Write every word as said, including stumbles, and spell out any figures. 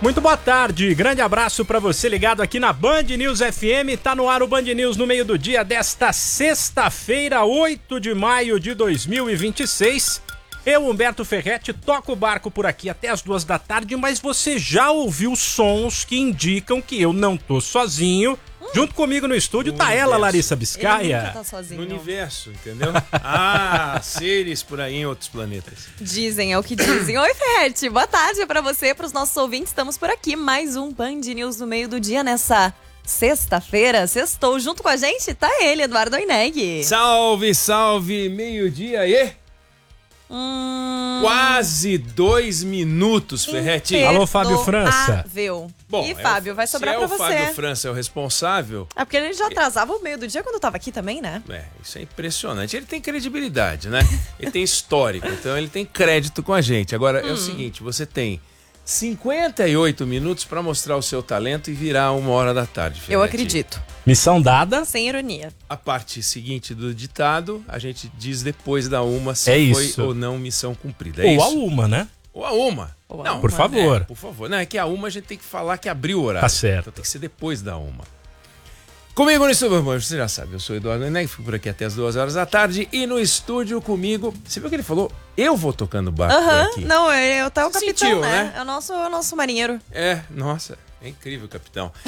Muito boa tarde, grande abraço pra você ligado aqui na Band News F M. Tá no ar o Band News no meio do dia desta sexta-feira, oito de maio de dois mil e vinte e seis. Eu, Humberto Ferretti, toco o barco por aqui até as duas da tarde, mas você já ouviu sons que indicam que eu não tô sozinho. Hum. Junto comigo no estúdio no tá universo. Ela, Larissa Biscaia. Ele nunca tá sozinho. No universo, entendeu? Ah, seres por aí em outros planetas. Dizem, é o que dizem. Oi, Ferretti, boa tarde pra você, pros nossos ouvintes. Estamos por aqui, mais um Band News no meio do dia nessa sexta-feira. Sextou junto com a gente, tá ele, Eduardo Oineg. Salve, salve, meio-dia e... Hum... Quase dois minutos, Ferretti. Alô, Fábio França. Bom, e Fábio, é, vai sobrar se pra é você. o Fábio França é o responsável... É porque ele já atrasava o meio do dia quando eu tava aqui também, né? É, isso é impressionante. Ele tem credibilidade, né? Ele tem histórico, então ele tem crédito com a gente. Agora, hum. é o seguinte, você tem cinquenta e oito minutos pra mostrar o seu talento e virar uma hora da tarde, Ferretti. Eu acredito. Missão dada. Sem ironia. A parte seguinte do ditado, a gente diz depois da uma se é foi isso. ou não missão cumprida. É ou isso? a uma, né? Ou a uma. Ou a não, uma. Por favor. É, por favor. Não, é que a uma a gente tem que falar que abriu o horário. Tá certo. Então tem que ser depois da uma. Comigo no estúdio, você já sabe, eu sou o Eduardo Oineg, fico por aqui até as duas horas da tarde. E no estúdio comigo, você viu o que ele falou? Eu vou tocando barco Aham, por aqui. Não, eu tá o Você capitão, sentiu, né? né? É o nosso, é o nosso marinheiro. É, nossa, é incrível, capitão.